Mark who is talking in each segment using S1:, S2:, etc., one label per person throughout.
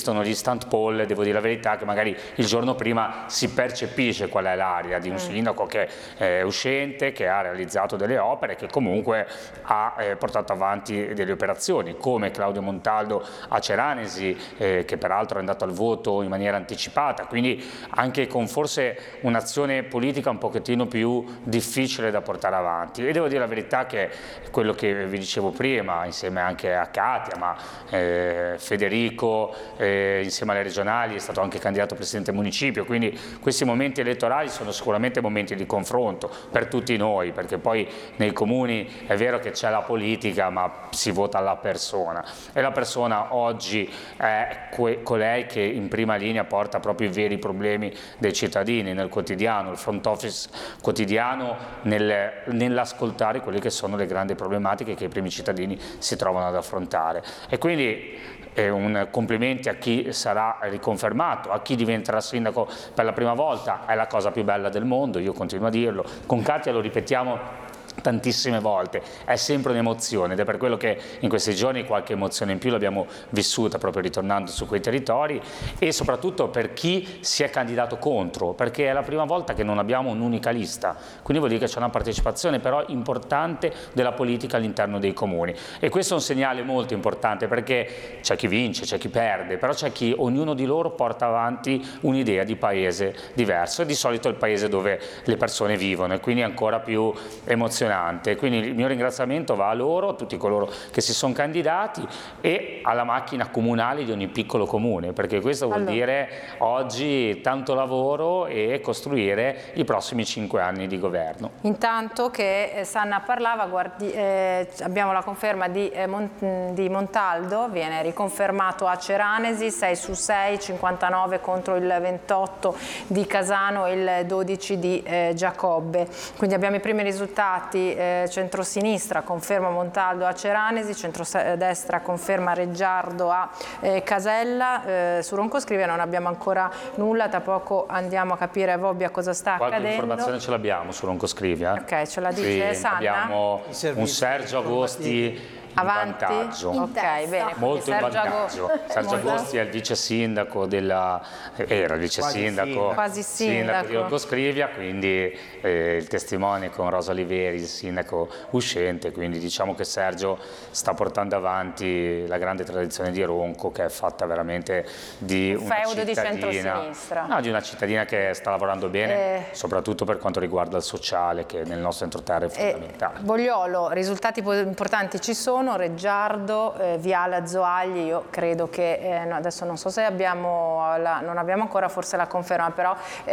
S1: esistono gli stand poll, devo dire la verità che magari il giorno prima si percepisce qual è l'area di un sindaco che è uscente, che ha realizzato delle opere, che comunque ha portato avanti delle operazioni, come Claudio Montaldo a Ceranesi, che peraltro è andato al voto in maniera anticipata, quindi anche con forse un'azione politica un pochettino più difficile da portare avanti. E devo dire la verità che quello che vi dicevo prima, insieme anche a Katia, ma Federico insieme alle regionali è stato anche candidato presidente del municipio, quindi questi momenti elettorali sono sicuramente momenti di confronto per tutti noi, perché poi nei comuni è vero che c'è la politica, ma si vota alla persona, e la persona oggi è colei che in prima linea porta proprio i veri problemi dei cittadini nel quotidiano, il front office quotidiano, nell'ascoltare quelle che sono le grandi problematiche che i primi cittadini si trovano ad affrontare. E quindi un complimenti a chi sarà riconfermato, a chi diventerà sindaco per la prima volta, è la cosa più bella del mondo, io continuo a dirlo, con Katia lo ripetiamo tantissime volte, è sempre un'emozione ed è per quello che in questi giorni qualche emozione in più l'abbiamo vissuta proprio ritornando su quei territori, e soprattutto per chi si è candidato contro, perché è la prima volta che non abbiamo un'unica lista, quindi vuol dire che c'è una partecipazione però importante della politica all'interno dei comuni, e questo è un segnale molto importante, perché c'è chi vince, c'è chi perde, però c'è chi, ognuno di loro porta avanti un'idea di paese diverso, e di solito è il paese dove le persone vivono, e quindi è ancora più emozionante. Quindi il mio ringraziamento va a loro, a tutti coloro che si sono candidati, e alla macchina comunale di ogni piccolo comune, perché questo vuol dire oggi tanto lavoro e costruire i prossimi 5 anni di governo.
S2: Intanto che Sanna parlava, abbiamo la conferma di Montaldo, viene riconfermato a Ceranesi, 6 su 6, 59 contro il 28 di Casano e il 12 di Giacobbe. Quindi abbiamo i primi risultati. Centrosinistra conferma Montaldo a Ceranesi, centrodestra conferma Reggiardo a Casella. Su Roncoscrivia non abbiamo ancora nulla, tra poco andiamo a capire a Bobbia cosa sta accadendo.
S1: Qualche informazione ce l'abbiamo su Roncoscrivia?
S2: Ok, ce la dice Sanna?
S1: Abbiamo un Sergio Agosti
S2: avanti?
S1: in vantaggio,
S2: ok, bene,
S1: molto in vantaggio. Sergio Agosti è il vice sindaco era il vice sindaco,
S2: quasi sindaco
S1: di Roncoscrivia, quindi il testimone con Rosa Oliveri, il sindaco uscente, quindi diciamo che Sergio sta portando avanti la grande tradizione di Ronco, che è fatta veramente di una
S2: feudo di
S1: cittadina,
S2: centrosinistra.
S1: no, di una cittadina che sta lavorando bene, soprattutto per quanto riguarda il sociale, che nel nostro entroterra è fondamentale.
S2: Bogliolo, risultati importanti ci sono. Reggiardo, Viale Azzoagli, io credo che, no, adesso non so se non abbiamo ancora forse la conferma, però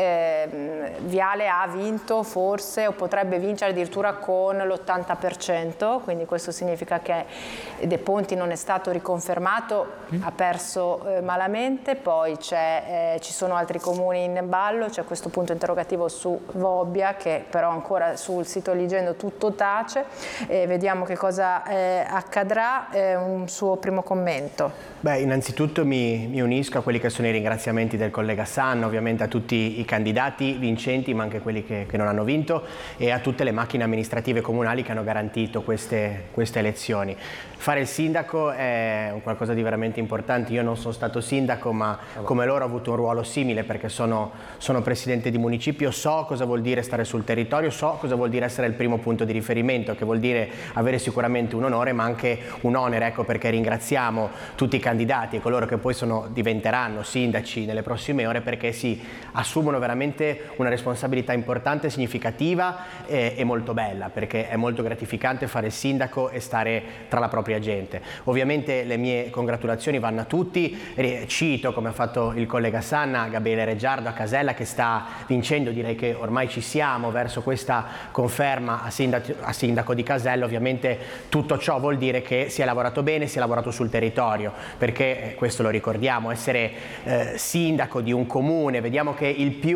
S2: Viale ha vinto forse o potrebbe vincere addirittura con l'80%, quindi questo significa che De Ponti non è stato riconfermato, ha perso malamente. Poi ci sono altri comuni in ballo, c'è questo punto interrogativo su Bobbia, che però ancora sul sito Eligendo tutto tace, vediamo che cosa accadrà. Un suo primo commento.
S3: Beh, innanzitutto mi unisco a quelli che sono i ringraziamenti del collega Sanna, ovviamente a tutti i candidati vincenti, ma anche quelli che non hanno vinto, e a tutte le macchine amministrative comunali che hanno garantito queste elezioni. Fare il sindaco è qualcosa di veramente importante. Io non sono stato sindaco, ma come loro ho avuto un ruolo simile, perché sono presidente di municipio, so cosa vuol dire stare sul territorio, so cosa vuol dire essere il primo punto di riferimento, che vuol dire avere sicuramente un onore ma anche un onere, ecco perché ringraziamo tutti i candidati e coloro che poi diventeranno sindaci nelle prossime ore, perché si assumono veramente una responsabilità importante, significativa e molto bella, perché è molto gratificante fare il sindaco e stare tra la propria gente. Ovviamente le mie congratulazioni vanno a tutti, cito, come ha fatto il collega Sanna, Gabriele Reggiardo a Casella, che sta vincendo. Direi che ormai ci siamo verso questa conferma a sindaco di Casella. Ovviamente tutto ciò vuol dire che si è lavorato bene, si è lavorato sul territorio, perché questo lo ricordiamo, essere sindaco di un comune, vediamo che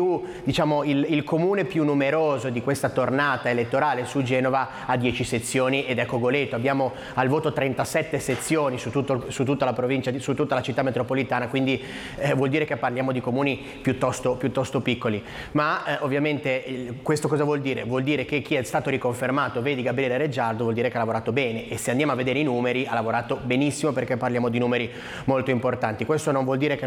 S3: il comune più numeroso di questa tornata elettorale su Genova ha 10 sezioni ed è Cogoleto. Abbiamo al voto 37 sezioni su tutta la provincia, su tutta la città metropolitana, quindi vuol dire che parliamo di comuni piuttosto piccoli. Ma ovviamente questo cosa vuol dire? Vuol dire che chi è stato riconfermato, vedi Gabriele Reggiardo, vuol dire che ha lavorato bene, e se andiamo a vedere i numeri ha lavorato benissimo, perché parliamo di numeri molto importanti. Questo non vuol dire che